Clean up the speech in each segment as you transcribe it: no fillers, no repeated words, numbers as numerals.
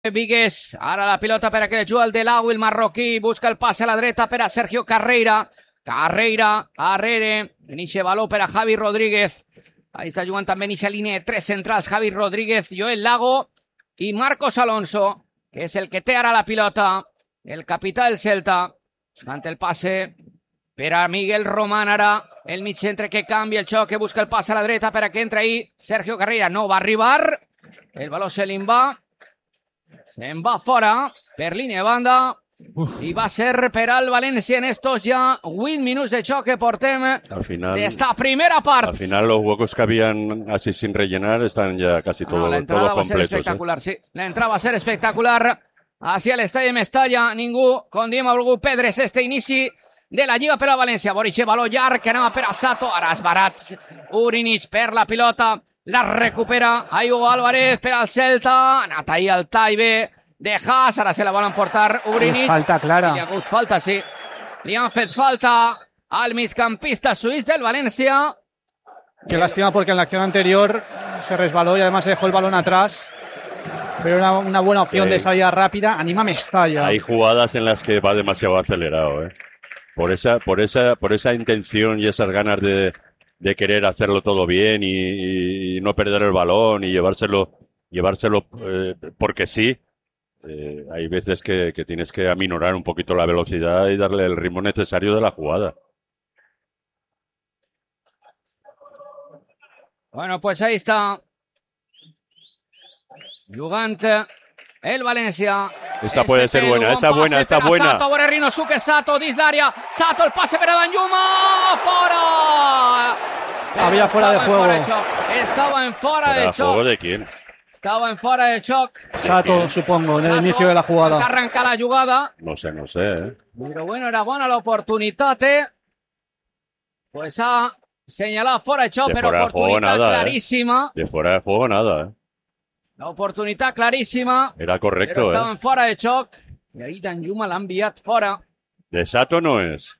Vigués, ara la pilota per aquell juga el Delawi, el marroquí, busca el passe a la dreta per a Sergio Carreira, darrere, inicia valor per a Javi Rodríguez, ahí està jugant també inicia línia de tres centrals, Javi Rodríguez, Joel Lago i Marcos Alonso, que és el que té ara la pilota, el capità del Celta, buscant el passe per a Miguel Román ara, el mig centre que canvia el xoc, que busca el passe a la dreta per a que entre ahí Sergio Carreira, no va arribar, el valor se se'n va fora per línia de banda i va ser per al València en estos ja 8 minuts de xoc que portem d'esta primera part. Al final los huecos que habían así sin rellenar están ya casi todos completos. Espectacular, sí. La entrada va a ser espectacular hacia l'estadi de Mestalla. Ningú, com diem, ha volgut perdre's este inici de la Lliga per a València. Boriche, valor llarg, que anava per a Sato, ara és barat. Urinic per la pilota, la recupera Hugo Álvarez per al Celta, ha anat ahí al Taibe de Haas, ara se la van emportar Urinic. Falta clara. Li ha hagut falta, sí. Li han fet falta al migcampista suís del València. Qué lástima porque en la acción anterior se resbaló y además se dejó el balón atrás. Pero era una buena opción de salida rápida. Anima Mestalla. Hay jugadas en las que va demasiado acelerado, ¿eh? Por esa intención y esas ganas de querer hacerlo todo bien y no perder el balón y llevárselo porque sí. Hay veces que tienes que aminorar un poquito la velocidad y darle el ritmo necesario de la jugada. Bueno, pues ahí está jugant el València. Esta puede ser buena, esta buena. Sato, Borrerino, Suque, Sato, dins l'àrea. Sato, el passe per a Danjuma. Fora. Había fuera de juego. Estaba en fuera de choc. ¿Juego de quién? Estaba en fuera de choc. Sato, supongo, en el inicio de la jugada. Arranca la jugada. No sé, ¿eh? Pero bueno, era buena la oportunidad, ¿eh? Pues ha señalado fuera de choc, pero oportunidad clarísima. De fuera de juego nada, ¿eh? La oportunidad clarísima. Era correcto, pero estaba en fuera de choc. Y ahí Danjuma l'ha enviat fora. De Sato no es.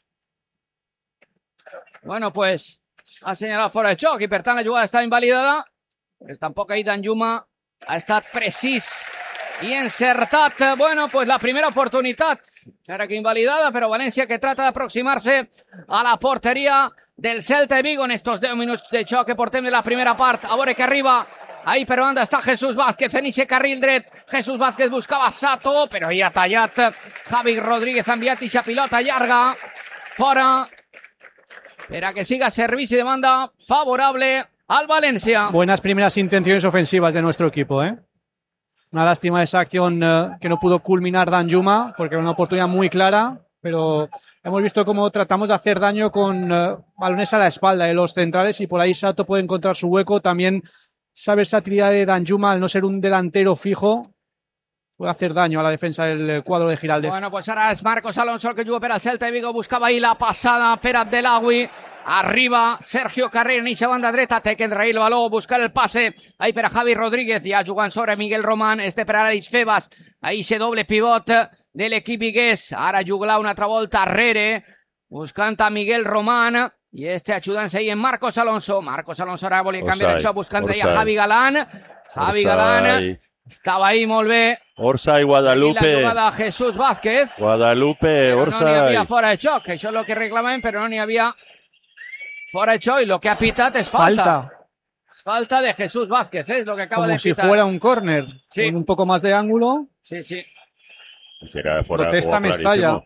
Bueno, pues ha señalado fuera de choc i per tant la jugada està invalidada. Però tampoc ahí Danjuma ha estat precís i encertat. Bueno, pues la primera oportunitat, ara que invalidada, però València que trata d'aproximar-se a la porteria del Celta de Vigo en estos 10 minuts de xoc que portem de la primera part. A veure que arriba. Ahí per banda està Jesús Vázquez, en eixe carril dret. Jesús Vázquez buscava Sato, però hi ha tallat. Javi Rodríguez ha enviat eixa pilota llarga. Fora. Per a que siga servici de banda favorable al Valencia. Buenas primeras intenciones ofensivas de nuestro equipo, ¿eh? Una lástima esa acción que no pudo culminar Danjuma, porque era una oportunidad muy clara, pero hemos visto cómo tratamos de hacer daño con balones a la espalda de los centrales y por ahí Sato puede encontrar su hueco. También esa versatilidad de Danjuma, al no ser un delantero fijo, puede hacer daño a la defensa del cuadro de Giraldez. Bueno, pues ara és Marcos Alonso el que juga per al Celta de Vigo, buscava ahí la passada per a Delawi. Arriba Sergio Carreira en eixa banda dreta, té que entrair el valor, buscar el passe ahí per a Javi Rodríguez, ja jugant sobre Miguel Román, per a Aleix Febas, ahí se doble pivot de l'equip vigués, ara jugla una altra volta arrere, buscant a Miguel Román, i ajudant-se ahí en Marcos Alonso ara volia canviar això, buscant ahí a Javi Galán, estava ahí molt bé. Orsay, Guadalupe. I la jugada Jesús Vázquez. Guadalupe, Orsay. No n'hi havia fora de xoc, això és el que reclamem, però no n'hi havia fora de xoc i el que ha pitat és falta. Falta de Jesús Vázquez, es lo que acaba de pitar. Como si fuera un córner, sí. Con un poco más de ángulo. Sí, sí. Será fuera protesta Mestalla.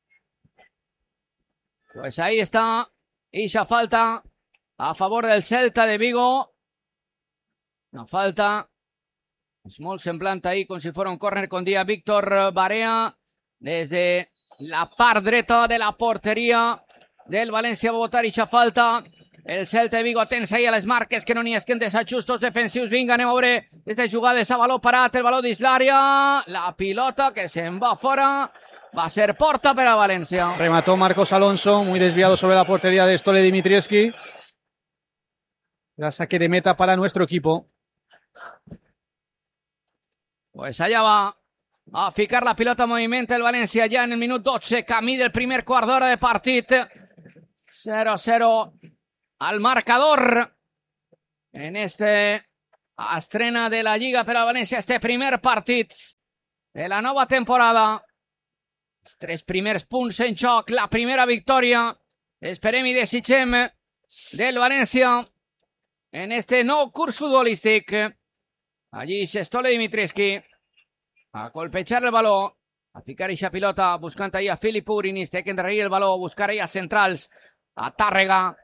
Pues ahí está. Esa falta a favor del Celta de Vigo. Una falta. Es molt semblant ahí, com si fuera un córner con dia Víctor Barea. Desde la part dreta de la porteria del València va votar eixa falta. El Celta de Vigo atents ahí a les marques, que no n'hi esquen desajustos defensius. Vinga, anem a veure desde jugades a valor parat, el valor dins l'àrea. La pilota que se'n va fora. Va a ser porta per a València. Remató Marcos Alonso, muy desviado sobre la portería de Stole Dimitrievski. La saque de meta para nuestro equipo. Pues allá va a ficar la pilota en moviment el València ja en el minut 12, camí del primer quart d'hora de partit. 0-0 al marcador en este Estrena de la Lliga per al València, este primer partit de la nova temporada. Els 3 primers punts en joc, la primera victòria. Esperem i desitgem del València en este nou curs futbolístic. Allí Xestole Dimitrescu a colpejar el baló, a ficar eixa pilota, buscant ahí a Filip Urinis, té que endarrerir el baló, buscar ahí a centrals, a Tàrrega,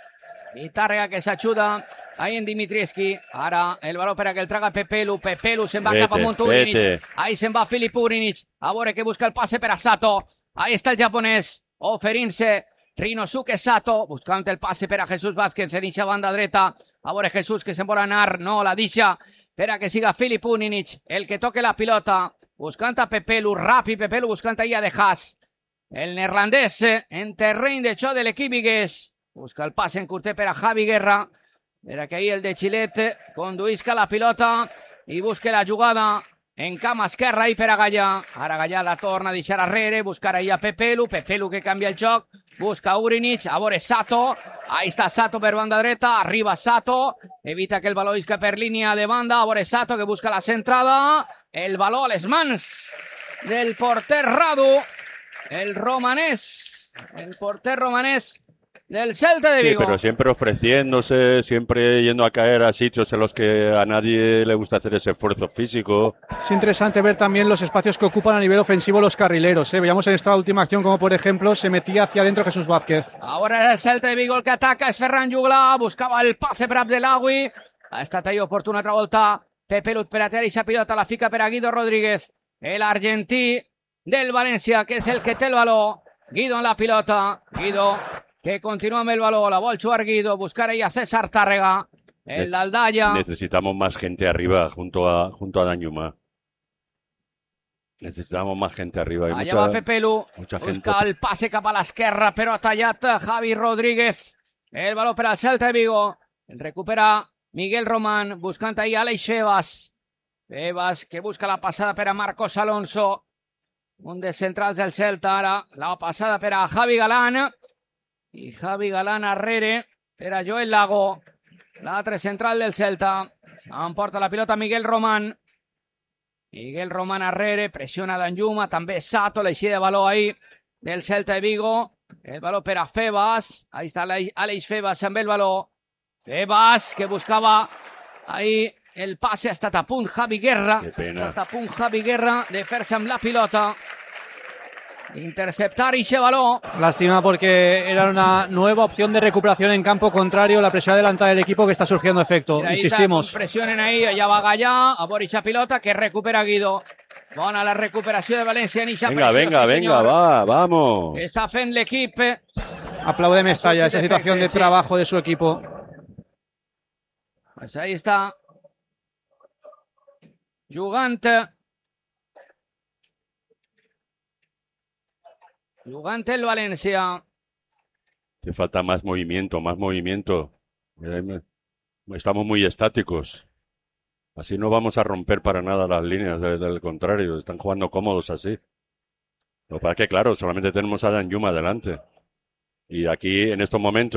i Tàrrega que s'ajuda ahí en Dimitrescu. Ara el baló per a que el traga Pepelu, Pepelu se'n va cap amunt Urinis, ahí se'n va Filip Urinis, a veure que busca el passe per a Sato, ahí està el japonès, oferint-se Rinosuke Sato, buscant el passe per a Jesús Vázquez, en eixa banda dreta, a veure Jesús que se'n vol anar, no la deixa, per a que siga Filip Urinis, el que toque la pilota, buscant a Pepelu, ràpid Pepelu buscant ahí a De Haas, el neerlandès en terreny de xoc de l'equip vigués, busca el passe en curtet per a Javi Guerra, per a que ahí el de Xilet conduïsca la pilota i busque la jugada en camp esquerra i per a Gallà. Ara Gallà la torna a deixar arrere, buscar ahí a Pepelu, Pepelu que canvia el joc, busca Urinis, a veure Sato, ahí està Sato per banda dreta, arriba Sato, evita que el baló isca per línia de banda, a veure Sato que busca la centrada, el baló a les mans del porter Radu, el romanès, el porter romanès del Celta de Vigo. Sí, pero siempre ofreciéndose, siempre yendo a caer a sitios en los que a nadie le gusta hacer ese esfuerzo físico. Es interesante ver también los espacios que ocupan a nivel ofensivo los carrileros. Veíamos en esta última acción como, por ejemplo, se metía hacia adentro Jesús Vázquez. Ahora el Celta de Vigo el que ataca es Ferran Jugla, buscava el passe per Abdelawi, ha estat ahí oportuna altra volta Pepelu per a treure eixa pilota, la fica per a Guido Rodríguez, el argentí del València, que és el que té el baló. Guido en la pilota, Guido que continúa amb el baló, la vol jugar Guido, buscar ahí a César Tàrrega, el d'Aldaya. Necesitamos más gente arriba junto a Danjuma. Necesitamos más gente arriba. Hay allà va Pepelu, busca gente. El passe cap a l'esquerra, però ha tallat Javi Rodríguez. El baló per al Celta de Vigo. El recupera Miguel Román, buscant ahí Aleix Febas. Febas que busca la passada per a Marcos Alonso. Un dels centrals del Celta ara. La passada per a Javi Galán. I Javi Galán arrere per a Joel Lago. L'altre central del Celta. Emporta la pilota Miguel Román. Miguel Román arrere, pressiona Danjuma, també Sato, l'eixida de baló ahí del Celta de Vigo. El baló per a Febas. Ahí està Aleix Febas amb el baló. Febas que buscava ahí el passe, ha estat a punt Javi Guerra. Ha estat a punt Javi Guerra de fer-se amb la pilota. Interceptar ese balón. Lástima porque era una nueva opción de recuperación en campo contrario, la presión adelantada del equipo que está surgiendo efecto. Insistimos. Presionen ahí, allá va Gallà, a por esa pilota que recupera Guido. Bona la recuperació de València en esa presión. Venga, va, vamos. Està fent l'equip. Aplaude Mestalla esa situación de trabajo de su equipo. Pues ahí está. Jugant el València. Te falta más movimiento. Estamos muy estáticos. Así no vamos a romper para nada las líneas, del contrario, están jugando cómodos así. Lo que pasa es que, claro, solamente tenemos a Danjuma delante. Y aquí, en estos momentos,